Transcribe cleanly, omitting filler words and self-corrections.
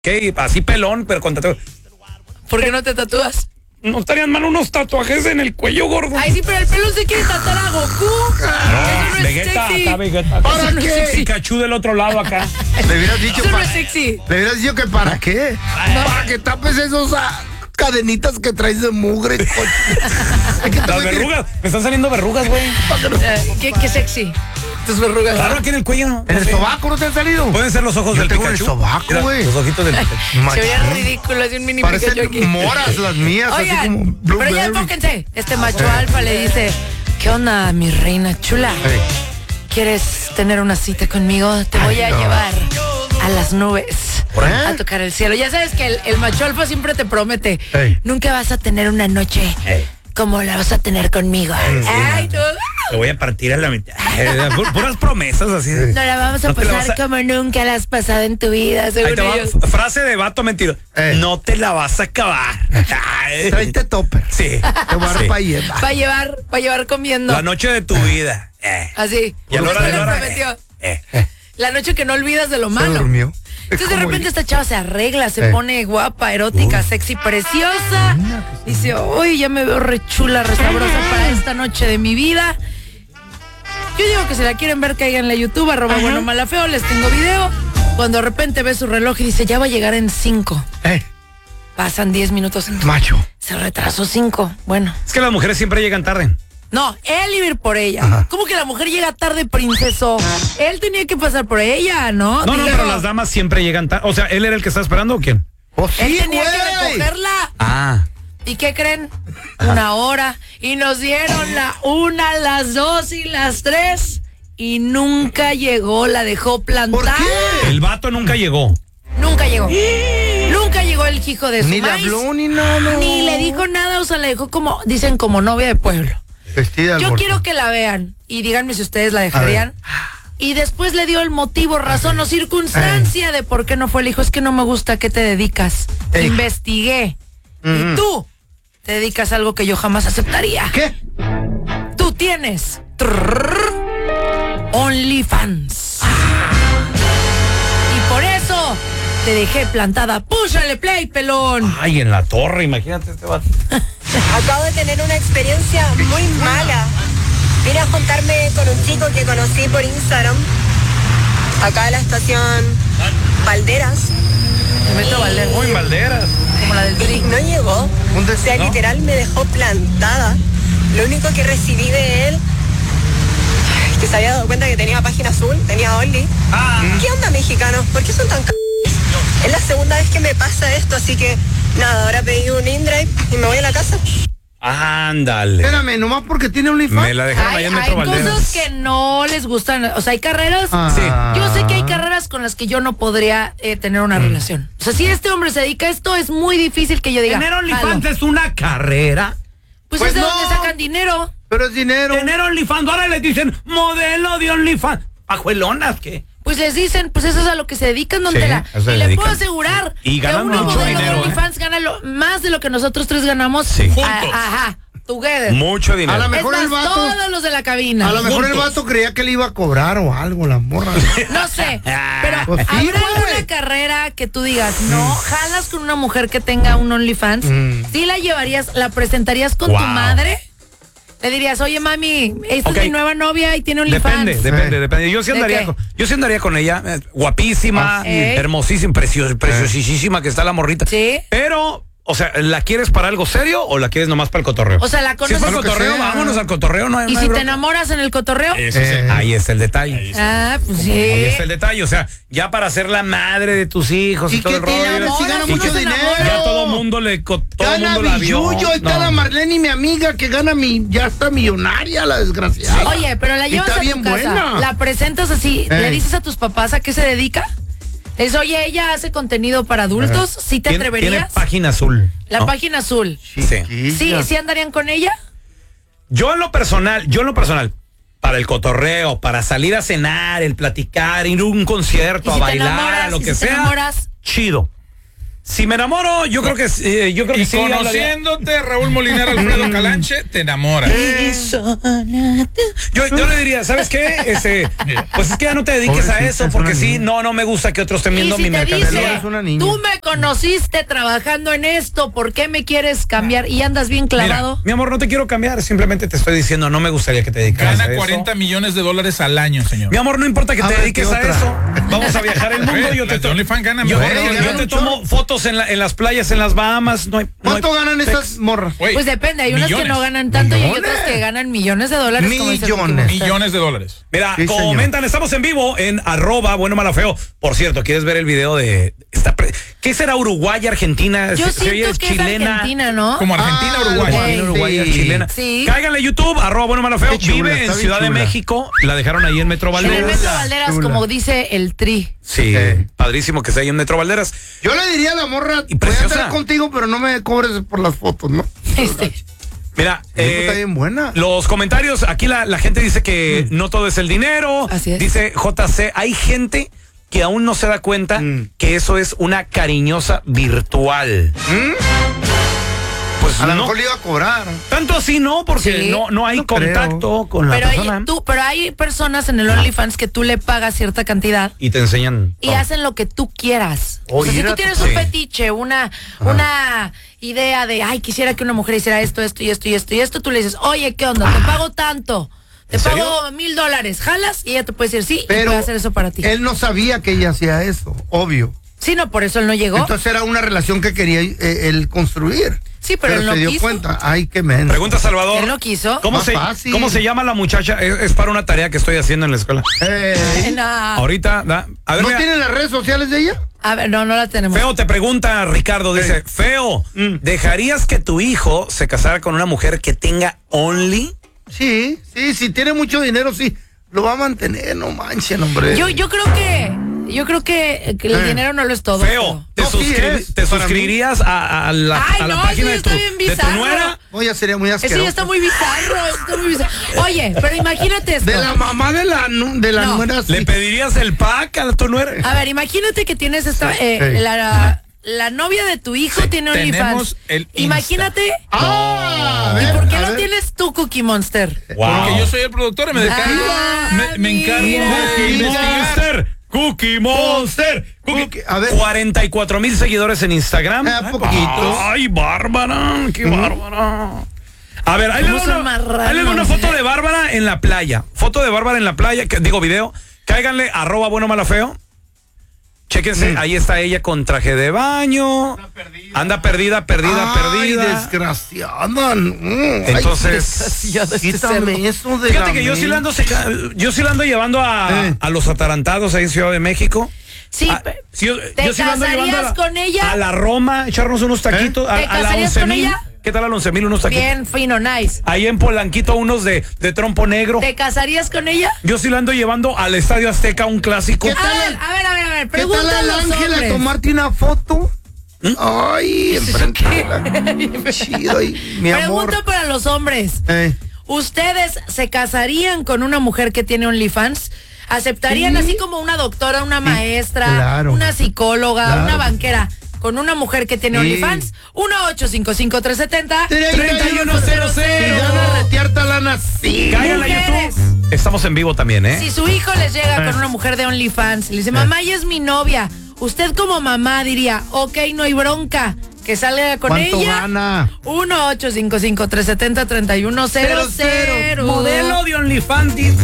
¿Qué? Así pelón, pero con tatuajes. ¿Por qué no te tatúas? ¿No estarían mal unos tatuajes en el cuello, gordo? Ay, sí, pero el pelón se quiere tatuar a Goku. Eso no es Vegeta, sexy. acá Vegeta. ¿Para Eso no qué? es sexy. Pikachu del otro lado acá. Le hubieras dicho Eso no es sexy. Le hubieras dicho que para qué. Para que tapes esos cadenitas que traes de mugre. Las verrugas. Me están saliendo verrugas, güey. ¿Qué sexy? Tus verrugas. Claro, aquí en el cuello. ¿En el sobaco no te han salido? Pueden ser los ojos Yo del tengo Pikachu. el sobaco, Mira, güey. los ojitos del Pikachu. Se veía ridículo, así un mini Pikachu Parecen aquí. moras las mías, así Oigan, como pero ya blueberry. enfóquense. Este macho alfa le dice, ¿qué onda, mi reina chula? Ey. ¿Quieres tener una cita conmigo? Te voy a no. llevar a las nubes, ¿Por qué? a tocar el cielo. Ya sabes que el macho alfa siempre te promete, Ey. nunca vas a tener una noche Ey. como la vas a tener conmigo. Ay, no. Te voy a partir a la mitad. Puras promesas así. No la vamos a No te la pasar vas a- como nunca la has pasado en tu vida, Ahí según te va. ellos. Frase de vato mentiroso. No te la vas a acabar. Tráete topper. Sí. Te voy a dar Sí. pa' llevar. Para llevar comiendo. La noche de tu vida. Así. Y a la hora Eso de le la hora. prometió. La noche que no olvidas de lo Se malo. durmió. Entonces de Como repente yo. esta chava se arregla, se pone guapa, erótica, sexy, preciosa. Dice, uy, ya me veo re chula, re sabrosa para esta noche de mi vida. Yo digo que si la quieren ver, caigan en YouTube, @buenomalafeo, les tengo video. Cuando de repente ve su reloj y dice, ya va a llegar en 5. Pasan 10 minutos. Macho. Se retrasó 5. Bueno. Es que las mujeres siempre llegan tarde. No, él iba a ir por ella. Ajá. ¿Cómo que la mujer llega tarde, princeso? Él tenía que pasar por ella, ¿no? No, Digo, pero las damas siempre llegan tarde. O sea, ¿él era el que estaba esperando o quién? Pues él sí, tenía que güey. recogerla. Ah. ¿Y qué creen? Una hora. Y nos dieron la 1, las 2 y las 3. Y nunca llegó, la dejó plantada. ¿Por qué? El vato nunca llegó. Nunca llegó. Nunca llegó el hijo de su Ni le maíz. habló ni nada. Ni le dijo nada, o sea, la dejó como, dicen, como novia de pueblo. Vestida al Yo borde. quiero que la vean y díganme si ustedes la dejarían. Y después le dio el motivo, razón o circunstancia de por qué no fue. Le dijo, es que no me gusta, ¿a qué te dedicas? Ey. Investigué. Y tú te dedicas a algo que yo jamás aceptaría. ¿Qué? Tú tienes OnlyFans. Y por eso te dejé plantada. Púchale play, pelón. Ay, en la torre, imagínate este vato. Acabo de tener una experiencia muy mala. Vine a juntarme con un chico que conocí por Instagram, acá en la estación Valderas, El Metro Valder. Muy Valderas. Como la del y Tri. no llegó. ¿Dónde O sea, está? literal me dejó plantada. Lo único que recibí de él, que se había dado cuenta que tenía página azul, tenía Only. ¿Qué onda, mexicanos? ¿Por qué son tan c***? Es la segunda vez que me pasa esto, así que nada, ahora pedí un InDrive y me voy a la casa. Ándale. Espérame, nomás porque tiene un Me OnlyFans. la dejaron allá en Hay Metro Valderas. cosas que no les gustan. O sea, hay carreras. Sí. Yo sé que hay carreras con las que yo no podría tener una relación. O sea, si este hombre se dedica a esto, es muy difícil que yo diga. Tener OnlyFans "Jalo". es una carrera. Pues, Pues es de no. donde sacan dinero. Pero es dinero. Tener OnlyFans, ahora le dicen modelo de OnlyFans. Pajuelonas, ¿qué? Pues les dicen, pues eso es a lo que se dedican, don Sí, Tela. a eso se Y le dedican. puedo asegurar Y que ganan una mucho modelo dinero, de OnlyFans gana más de lo que nosotros tres ganamos. Sí. Ah, Juntos. ajá, together. Mucho A dinero. la Es mejor más, el vato. todos los de la cabina. A lo mejor el juntos. vato creía que le iba a cobrar o algo, la morra. No sé, pero Pues sí, ¿habrá güey. alguna carrera que tú digas, no, jalas con una mujer que tenga un OnlyFans? ¿Sí la llevarías, la presentarías con tu Wow. madre? Le dirías, oye mami, esta Ok. es mi nueva novia y tiene OnlyFans. Depende. Yo sí ¿De andaría qué? con ella, guapísima, hermosísima, preciosísima que está la morrita. Sí. Pero, o sea, ¿la quieres para algo serio o la quieres nomás para el cotorreo? O sea, la Si es conoces. para el Lo que cotorreo, sea. vámonos al cotorreo, no hay Y no hay si te bronca. enamoras en el cotorreo. Ahí está el detalle. Ah, pues Ahí sí. está el detalle, o sea, ya para ser la madre de tus hijos y, ¿Y todo qué el tiene? rollo. Ahora sí gana Y mucho que se dinero. enamora. Ya todo mundo Gana la vio. billuyo, ahí está No. la Marlene y mi amiga que gana ya está millonaria, la desgraciada. Oye, pero la Y llevas está a tu bien casa, buena. la presentas así, le dices a tus papás a qué se dedica. Es, oye, ella hace contenido para adultos, ¿sí te Tiene atreverías? página azul. La ¿no? página azul. Sí. ¿Sí andarían con ella? Yo en lo personal, para el cotorreo, para salir a cenar, el platicar, ir a un concierto, ¿Y a si te bailar, enamoras? a lo ¿Y que si te sea, enamoras? chido. Si me enamoro, yo creo que sí. Conociéndote, Raúl Molinero, Alfredo Calanche, te enamoras. Yo le diría, ¿sabes qué? Pues es que ya no te dediques a eso, porque sí, no me gusta que otros estén viendo mi mercadería. Tú me conociste trabajando en esto, ¿por qué me quieres cambiar? Y andas bien clavado. Mira, mi amor, no te quiero cambiar, simplemente te estoy diciendo, no me gustaría que te dedicaras a eso. Gana $40 millones al año, señor. Mi amor, no importa que te dediques a eso. Vamos a viajar el mundo. Yo te tomo fotos en las playas, en las Bahamas. ¿Cuánto ganan esas morras? Pues depende, hay unas que no ganan tanto y hay otras que ganan millones de dólares. Millones de dólares. Mira, comentan, estamos en vivo en @buenomalafeo. Por cierto, ¿quieres ver el video de esta? ¿Qué será Uruguay, Argentina? Yo siento que chilena. Es Argentina, ¿no? Como Argentina, Uruguay, chilena. Sí. Cáiganle a YouTube, @buenomalafeo. Vive en Ciudad de México. La dejaron ahí en Metro Valderas. En el Metro Valderas, como dice el Tri. Sí, padrísimo que esté ahí en Metro Valderas. Yo le diría a la morra, y voy a estar contigo, pero no me cobres por las fotos, ¿no? Mira, está bien buena. Los comentarios, aquí la gente dice que no todo es el dinero. Así es. Dice JC, hay gente que aún no se da cuenta que eso es una cariñosa virtual. Pues a lo mejor le iba a cobrar. Tanto así no, porque no hay contacto con la persona. Pero hay personas en el OnlyFans que tú le pagas cierta cantidad y te enseñan y hacen lo que tú quieras. O sea, si tú tienes un fetiche, una idea de, ay, quisiera que una mujer hiciera esto, y esto, tú le dices, oye, ¿qué onda? Te pago tanto. Te pago $1,000, jalas y ella te puede decir sí, pero y puede hacer eso para ti. Él no sabía que ella hacía eso, obvio. Sí, no, por eso él no llegó. Entonces era una relación que quería él construir. Sí, pero él no se dio quiso. cuenta. Ay, qué menso. Pregunta Salvador. Él no quiso. ¿Cómo se llama la muchacha? Es para una tarea que estoy haciendo en la escuela. Ahorita, a ver, ¿no tienen las redes sociales de ella? A ver, no la tenemos. Feo te pregunta, Ricardo, dice, Feo, ¿dejarías que tu hijo se casara con una mujer que tenga Only? Sí, si tiene mucho dinero, sí. Lo va a mantener, no manchen, hombre. Yo creo que el dinero no lo es todo. Feo, ¿te suscribirías a la página de tu nuera? Oye, sería muy asqueroso. Eso ya está muy bizarro, Oye, pero imagínate esto. De la mamá de la nuera. ¿Le pedirías el pack a tu nuera? A ver, imagínate que tienes esta la novia de tu hijo tiene OnlyFans. Imagínate. ¿Y por qué no tienes tú, Cookie Monster? Wow. Porque yo soy el productor y me encargo de investigar. Cookie Monster. A ver. 44,000 seguidores en Instagram. Poquitos. Ay, Bárbara, qué Bárbara. A ver, ahí le doy una foto de Bárbara en la playa. Foto de Bárbara en la playa, video. Cáiganle @buenomalafeo. Chéquense, ahí está ella con traje de baño. Anda perdida. Ay, desgraciada. Entonces, quítame eso de fíjate que yo sí la ando llevando a los atarantados ahí en Ciudad de México. Sí, yo sí la ando llevando con ella. A la Roma, echarnos unos taquitos. ¿Te casarías con ella? ¿Qué tal a 11,000 unos taquitos? Bien fino, nice. Ahí en Polanquito unos de trompo negro. ¿Te casarías con ella? Yo sí la ando llevando al Estadio Azteca, un clásico. A ver, ¿qué tal al Ángel a tomarte una foto? Ay, enfrente. Chido, mi amor. Pregunta para los hombres. ¿Ustedes se casarían con una mujer que tiene OnlyFans? ¿Aceptarían así como una doctora, una maestra, una psicóloga, una banquera? Con una mujer que tiene OnlyFans, 1-855-370-3100. Si gana retearta lana, sí. Cáiganle a YouTube. Estamos en vivo también, ¿eh? Si su hijo les llega con una mujer de OnlyFans y le dice, mamá, ella es mi novia, usted como mamá diría, ok, no hay bronca, que salga con ella. ¿Cuánto gana? 1-855-370-3100. Modelo de OnlyFans.